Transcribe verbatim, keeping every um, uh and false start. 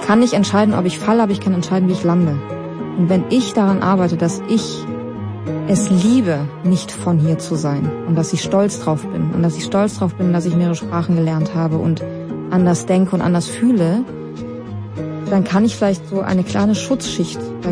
kann nicht entscheiden, ob ich falle, aber ich kann entscheiden, wie ich lande. Und wenn ich daran arbeite, dass ich es liebe, nicht von hier zu sein und dass ich stolz drauf bin und dass ich stolz drauf bin, dass ich mehrere Sprachen gelernt habe und anders denke und anders fühle, dann kann ich vielleicht so eine kleine Schutzschicht